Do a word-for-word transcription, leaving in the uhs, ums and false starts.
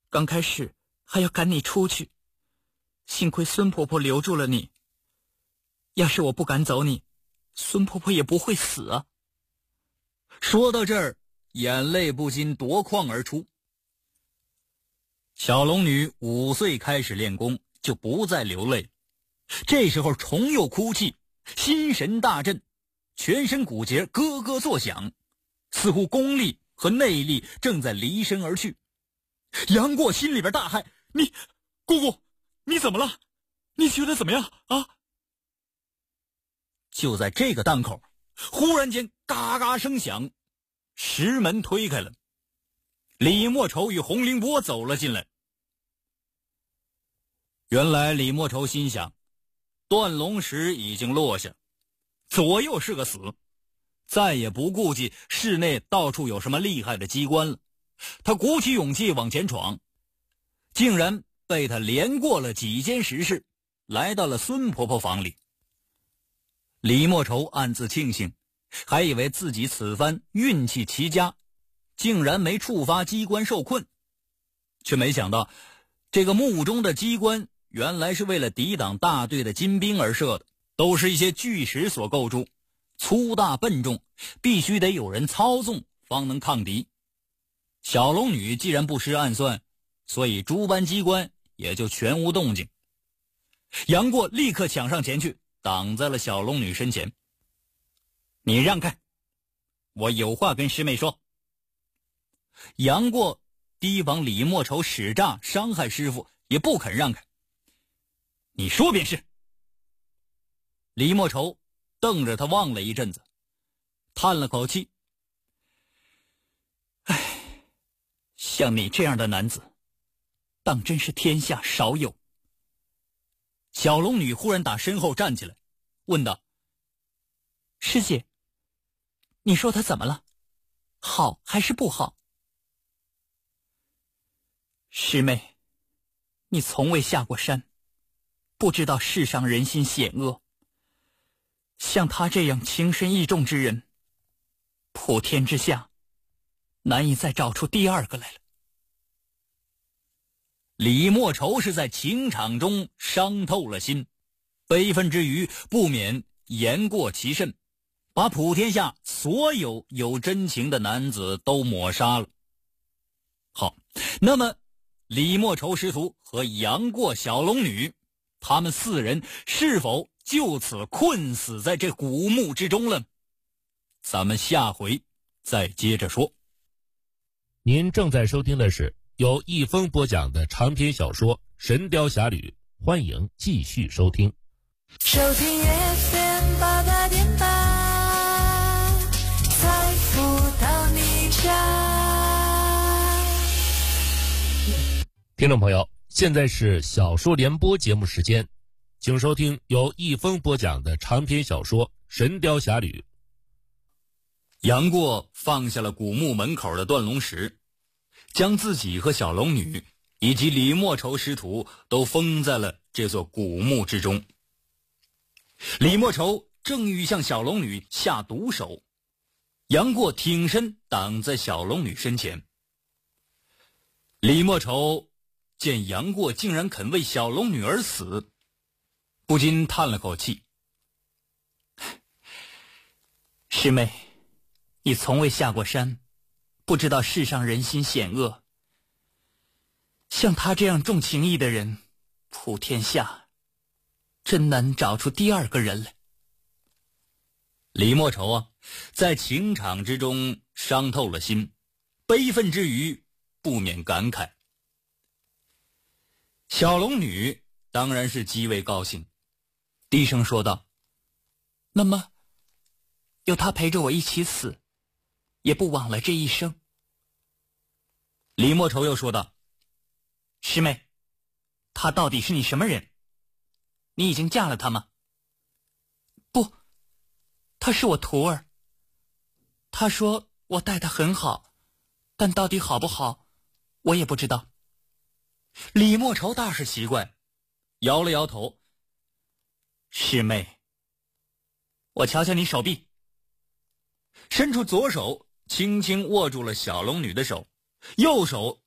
刚开始还要赶你出去，幸亏孙婆婆留住了你。要是我不赶走你，孙婆婆也不会死啊。 说到这儿，眼泪不禁夺眶而出。小龙女五岁开始练功，就不再流泪，这时候重又哭泣，心神大振，全身骨节咯咯作响，似乎功力和内力正在离身而去。杨过心里边大骇：你姑姑，你怎么了？你觉得怎么样啊？就在这个档口，忽然间嘎嘎声响，石门推开了，李莫愁与洪凌波走了进来。原来李莫愁心想，断龙石已经落下，左右是个死，再也不顾及室内到处有什么厉害的机关了。他鼓起勇气往前闯，竟然被他连过了几间石室，来到了孙婆婆房里。李莫愁暗自庆幸，还以为自己此番运气奇佳，竟然没触发机关受困，却没想到这个墓中的机关原来是为了抵挡大队的金兵而设的，都是一些巨石所构筑，粗大笨重，必须得有人操纵方能抗敌。小龙女既然不失暗算，所以诸般机关也就全无动静。杨过立刻抢上前去，挡在了小龙女身前。你让开，我有话跟师妹说。杨过提防李莫愁使诈伤害师父，也不肯让开。你说便是。李莫愁瞪着他望了一阵子，叹了口气，唉，像你这样的男子，当真是天下少有。小龙女忽然打身后站起来，问道： 师姐，你说他怎么了？好还是不好？师妹，你从未下过山，不知道世上人心险恶。像他这样情深意重之人，普天之下难以再找出第二个来了。 李莫愁是在情场中伤透了心，悲愤之余不免言过其甚，把普天下所有有真情的男子都抹杀了。好，那么李莫愁师徒和杨过小龙女，他们四人是否就此困死在这古墓之中了？咱们下回再接着说。 您正在收听的是由一峰播讲的长篇小说《神雕侠侣》，欢迎继续收听。 收听 F M 八八点八，财富到你家。 听众朋友，现在是小说联播节目时间，请收听由一峰播讲的长篇小说《神雕侠侣》。 杨过放下了古墓门口的断龙石，将自己和小龙女以及李莫愁师徒都封在了这座古墓之中。李莫愁正欲向小龙女下毒手，杨过挺身挡在小龙女身前。李莫愁见杨过竟然肯为小龙女而死，不禁叹了口气。 师妹，你从未下过山，不知道世上人心险恶。像他这样重情义的人，普天下真难找出第二个人来。 李莫愁啊，在情场之中伤透了心，悲愤之余不免感慨。小龙女当然是极为高兴，低声说道： 那么有他陪着我一起死，也不枉了这一生。 李莫愁又说道： 师妹，他到底是你什么人？你已经嫁了他吗？不，他是我徒儿。他说我待他很好，但到底好不好，我也不知道。 李莫愁大是奇怪，摇了摇头： 师妹，我瞧瞧你手臂。 伸出左手轻轻握住了小龙女的手，右手